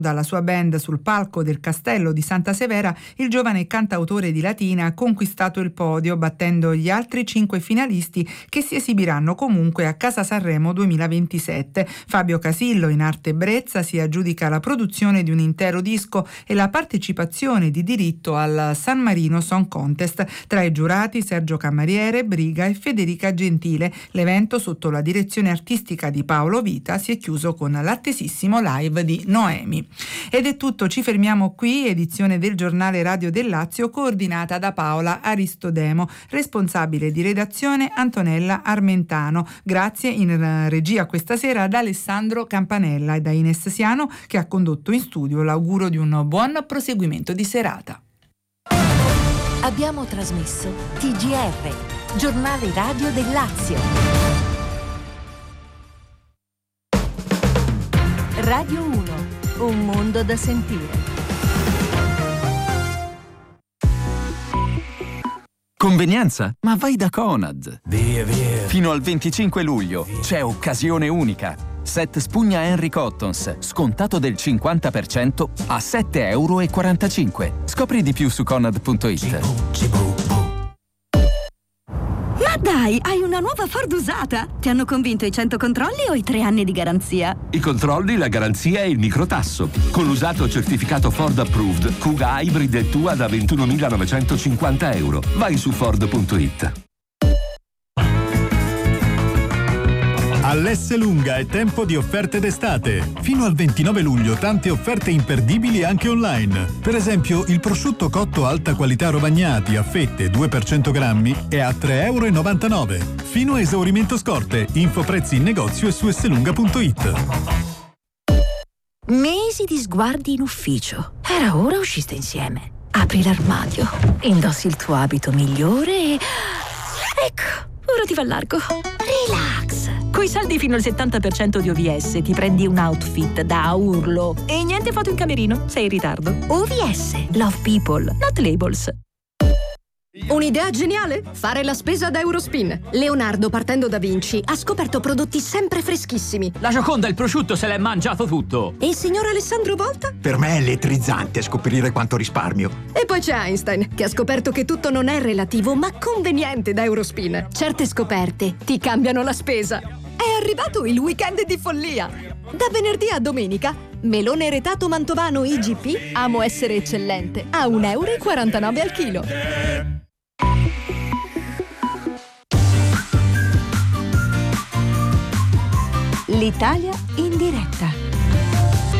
Dalla sua band sul palco del Castello di Santa Severa, il giovane cantautore di Latina ha conquistato il podio battendo gli altri 5 finalisti che si esibiranno comunque a Casa Sanremo 2027. Fabio Casillo, in arte brezza, si aggiudica la produzione di un intero disco e la partecipazione di diritto al San Marino Song Contest. Tra i giurati Sergio Camariere, Briga e Federica Gentile. L'evento, sotto la direzione artistica di Paolo Vita, si è chiuso con l'attesissimo live di Noemi. Ed è tutto, ci fermiamo qui. Edizione del Giornale Radio del Lazio coordinata da Paola Aristodemo, responsabile di redazione Antonella Armentano. Grazie in regia questa sera ad Alessandro Campanella e da Ines Siano, che ha condotto in studio. L'augurio di un buon proseguimento di serata. Abbiamo trasmesso TGR, Giornale Radio del Lazio. Radio 1. Un mondo da sentire. Convenienza? Ma vai da Conad. Via. Fino al 25 luglio c'è occasione unica. Set spugna Henry Cottons, scontato del 50% a €7,45. Scopri di più su Conad.it. Ma dai, hai una nuova Ford usata? Ti hanno convinto i 100 controlli o i 3 anni di garanzia? I controlli, la garanzia e il microtasso. Con l'usato certificato Ford Approved, Kuga Hybrid e Tua da €21.950. Vai su Ford.it. All'Esselunga è tempo di offerte d'estate. Fino al 29 luglio tante offerte imperdibili anche online. Per esempio, il prosciutto cotto alta qualità Rovagnati a fette 2 per 100 grammi è a €3,99. Fino a esaurimento scorte. Info prezzi in negozio e su esselunga.it. Mesi di sguardi in ufficio. Era ora usciste insieme. Apri l'armadio, indossi il tuo abito migliore e... ecco, ora ti va largo. Relax. Coi saldi fino al 70% di OVS ti prendi un outfit da urlo. E niente foto in camerino, sei in ritardo. OVS. Love people, not labels. Un'idea geniale? Fare la spesa da Eurospin. Leonardo, partendo da Vinci, ha scoperto prodotti sempre freschissimi. La Gioconda il prosciutto se l'è mangiato tutto. E il signor Alessandro Volta? Per me è elettrizzante scoprire quanto risparmio. E poi c'è Einstein, che ha scoperto che tutto non è relativo, ma conveniente da Eurospin. Certe scoperte ti cambiano la spesa. È arrivato il weekend di follia. Da venerdì a domenica, melone retato mantovano IGP, amo essere eccellente, a €1,49 al chilo. L'Italia in diretta.